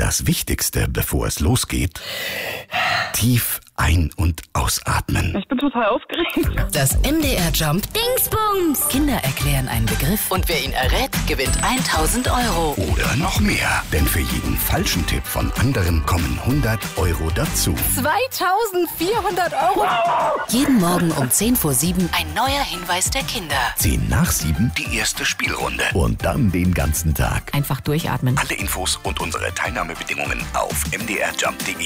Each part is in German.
das Wichtigste, bevor es losgeht: tief ein- und ausatmen. Ich bin total aufgeregt. Das MDR Jump Dingsbums! Kinder erklären einen Begriff und wer ihn errät, gewinnt 1.000 Euro. Oder noch mehr, denn für jeden falschen Tipp von anderen kommen 100 Euro dazu. 2.400 Euro? Jeden Morgen um 6:50 ein neuer Hinweis der Kinder. 7:50 die erste Spielrunde. Und dann den ganzen Tag. Einfach durchatmen. Alle Infos und unsere Teilnahmebedingungen auf mdrjump.de.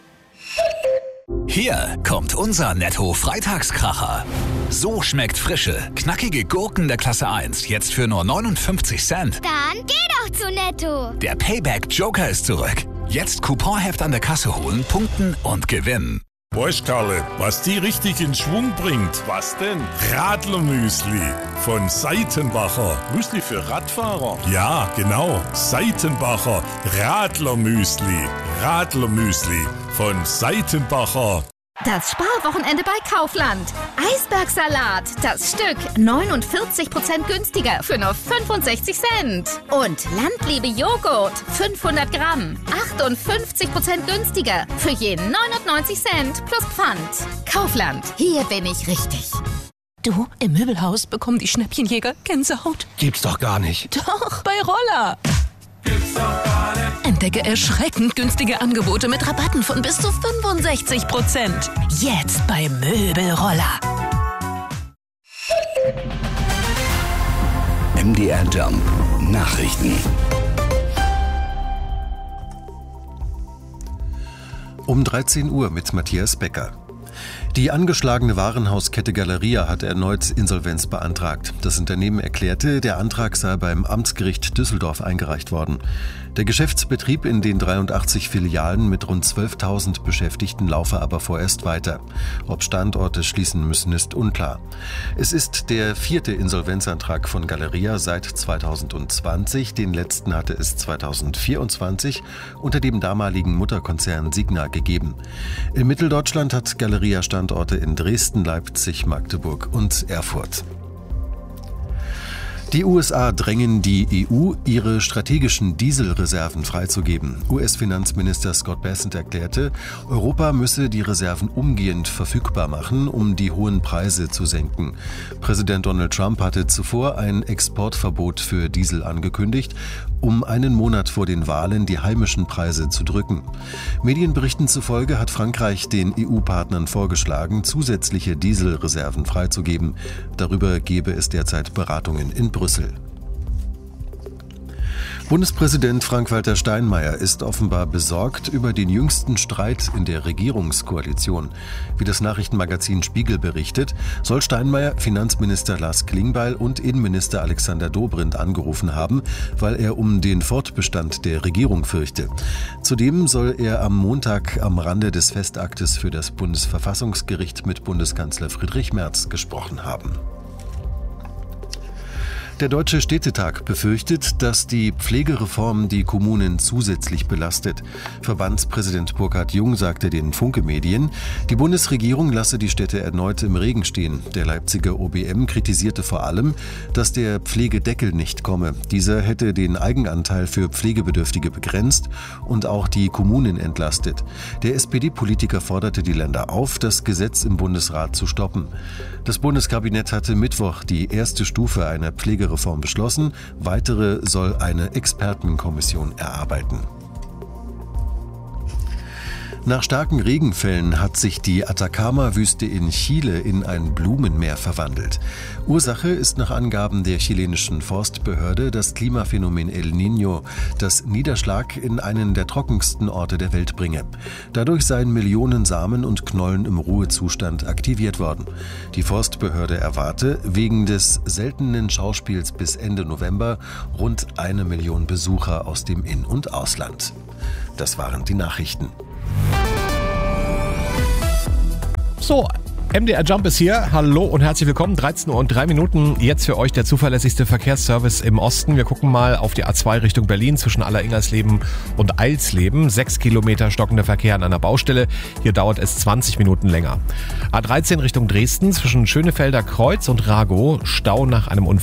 Hier kommt unser Netto-Freitagskracher. So schmeckt frische, knackige Gurken der Klasse 1 jetzt für nur 59 Cent. Dann geh doch zu Netto. Der Payback-Joker ist zurück. Jetzt Couponheft an der Kasse holen, punkten und gewinnen. Weißt, Karle, was die richtig in Schwung bringt? Was denn? Radlermüsli von Seitenbacher. Müsli für Radfahrer? Ja, genau. Seitenbacher Radlermüsli. Radlermüsli von Seitenbacher. Das Sparwochenende bei Kaufland. Eisbergsalat, das Stück 49% günstiger für nur 65 Cent. Und Landliebe Joghurt, 500 Gramm, 58% günstiger für je 99 Cent plus Pfand. Kaufland, hier bin ich richtig. Du, im Möbelhaus bekommen die Schnäppchenjäger Gänsehaut. Gibt's doch gar nicht. Doch, bei Roller. Entdecke erschreckend günstige Angebote mit Rabatten von bis zu 65%. Jetzt bei Möbelroller. MDR Jump Nachrichten. Um 13 Uhr mit Matthias Becker. Die angeschlagene Warenhauskette Galeria hat erneut Insolvenz beantragt. Das Unternehmen erklärte, der Antrag sei beim Amtsgericht Düsseldorf eingereicht worden. Der Geschäftsbetrieb in den 83 Filialen mit rund 12.000 Beschäftigten laufe aber vorerst weiter. Ob Standorte schließen müssen, ist unklar. Es ist der 4. Insolvenzantrag von Galeria seit 2020. Den letzten hatte es 2024 unter dem damaligen Mutterkonzern Signa gegeben. In Mitteldeutschland hat Galeria Standorte in Dresden, Leipzig, Magdeburg und Erfurt. Die USA drängen die EU, ihre strategischen Dieselreserven freizugeben. US-Finanzminister Scott Bessent erklärte, Europa müsse die Reserven umgehend verfügbar machen, um die hohen Preise zu senken. Präsident Donald Trump hatte zuvor ein Exportverbot für Diesel angekündigt, um einen Monat vor den Wahlen die heimischen Preise zu drücken. Medienberichten zufolge hat Frankreich den EU-Partnern vorgeschlagen, zusätzliche Dieselreserven freizugeben. Darüber gebe es derzeit Beratungen in Brüssel. Bundespräsident Frank-Walter Steinmeier ist offenbar besorgt über den jüngsten Streit in der Regierungskoalition. Wie das Nachrichtenmagazin Spiegel berichtet, soll Steinmeier Finanzminister Lars Klingbeil und Innenminister Alexander Dobrindt angerufen haben, weil er um den Fortbestand der Regierung fürchte. Zudem soll er am Montag am Rande des Festaktes für das Bundesverfassungsgericht mit Bundeskanzler Friedrich Merz gesprochen haben. Der Deutsche Städtetag befürchtet, dass die Pflegereform die Kommunen zusätzlich belastet. Verbandspräsident Burkhard Jung sagte den Funke-Medien, die Bundesregierung lasse die Städte erneut im Regen stehen. Der Leipziger OBM kritisierte vor allem, dass der Pflegedeckel nicht komme. Dieser hätte den Eigenanteil für Pflegebedürftige begrenzt und auch die Kommunen entlastet. Der SPD-Politiker forderte die Länder auf, das Gesetz im Bundesrat zu stoppen. Das Bundeskabinett hatte Mittwoch die erste Stufe einer Pflegereform beschlossen. Weitere soll eine Expertenkommission erarbeiten. Nach starken Regenfällen hat sich die Atacama-Wüste in Chile in ein Blumenmeer verwandelt. Ursache ist nach Angaben der chilenischen Forstbehörde das Klimaphänomen El Niño, das Niederschlag in einen der trockensten Orte der Welt bringe. Dadurch seien Millionen Samen und Knollen im Ruhezustand aktiviert worden. Die Forstbehörde erwarte wegen des seltenen Schauspiels bis Ende November rund 1 Million Besucher aus dem In- und Ausland. Das waren die Nachrichten. So, MDR Jump ist hier. Hallo und herzlich willkommen. 13 Uhr und 3 Minuten. Jetzt für euch der zuverlässigste Verkehrsservice im Osten. Wir gucken mal auf die A2 Richtung Berlin zwischen Alleringolsleben und Eilsleben. 6 Kilometer stockender Verkehr an einer Baustelle. Hier dauert es 20 Minuten länger. A13 Richtung Dresden zwischen Schönefelder Kreuz und Ragow. Stau nach einem Unfall.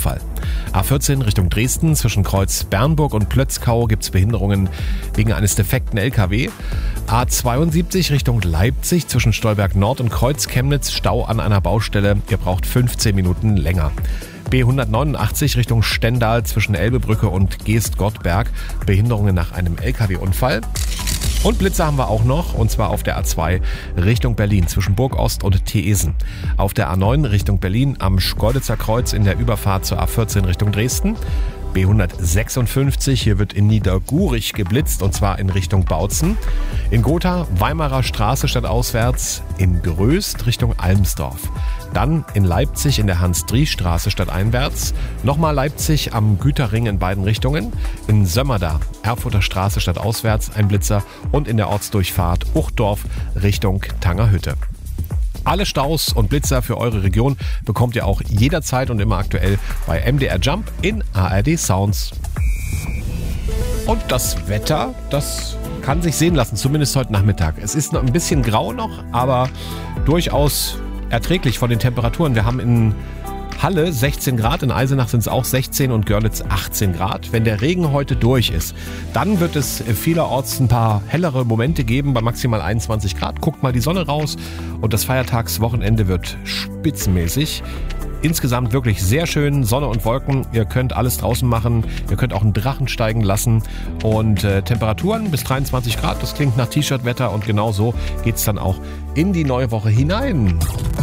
A14 Richtung Dresden zwischen Kreuz Bernburg und Plötzkau gibt es Behinderungen wegen eines defekten LKW. A72 Richtung Leipzig zwischen Stolberg Nord und Kreuz Chemnitz, Stau an einer Baustelle. Ihr braucht 15 Minuten länger. B189 Richtung Stendal zwischen Elbebrücke und Geest-Gottberg, Behinderungen nach einem LKW-Unfall. Und Blitze haben wir auch noch, und zwar auf der A2 Richtung Berlin zwischen Burg Ost und Teesen. Auf der A9 Richtung Berlin am Schkeuditzer Kreuz in der Überfahrt zur A14 Richtung Dresden. B156, hier wird in Niedergurich geblitzt, und zwar in Richtung Bautzen. In Gotha, Weimarer Straße stadtauswärts, in Gröst Richtung Almsdorf. Dann in Leipzig in der Hans-Dries-Straße stadteinwärts. Nochmal Leipzig am Güterring in beiden Richtungen. In Sömmerda, Erfurter Straße stadtauswärts ein Blitzer. Und in der Ortsdurchfahrt Uchtdorf Richtung Tangerhütte. Alle Staus und Blitzer für eure Region bekommt ihr auch jederzeit und immer aktuell bei MDR Jump in ARD Sounds. Und das Wetter, das kann sich sehen lassen, zumindest heute Nachmittag. Es ist noch ein bisschen grau noch, aber durchaus erträglich von den Temperaturen. Wir haben in Halle 16 Grad, in Eisenach sind es auch 16 und Görlitz 18 Grad. Wenn der Regen heute durch ist, dann wird es vielerorts ein paar hellere Momente geben bei maximal 21 Grad. Guckt mal die Sonne raus und das Feiertagswochenende wird spitzenmäßig. Insgesamt wirklich sehr schön, Sonne und Wolken. Ihr könnt alles draußen machen. Ihr könnt auch einen Drachen steigen lassen. Und Temperaturen bis 23 Grad. Das klingt nach T-Shirt-Wetter. Und genau so geht es dann auch in die neue Woche hinein.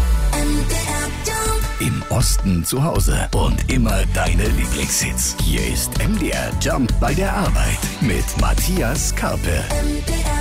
Im Osten zu Hause und immer deine Lieblingshits. Hier ist MDR Jump bei der Arbeit mit Matthias Karpe.